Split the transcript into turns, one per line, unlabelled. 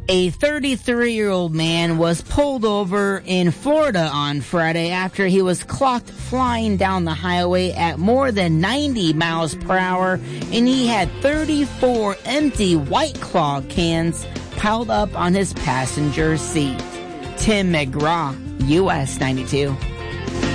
A 33-year-old man was pulled over in Florida on Friday after he was clocked flying down the highway at more than 90 miles per hour, and he had 34 empty White Claw cans piled up on his passenger seat. Tim McGraw, US 92.